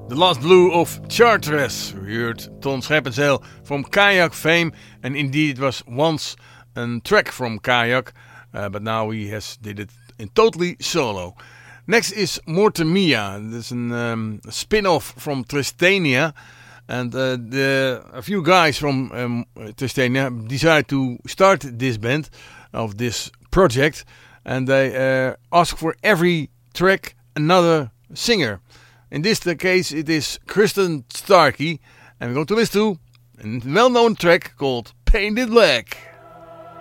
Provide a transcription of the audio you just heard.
The Last Blue of Chartres. We heard Ton Scherpenzeel from Kayak fame, and indeed it was once a track from Kayak, but now he has did it in totally solo. Next is Mortemia. This is a spin-off from Tristania, and a few guys from Tristania decided to start this band of this project, and they ask for every track another singer. In this case, it is Kristen Starkey, and we're going to listen to a well-known track called Painted Black.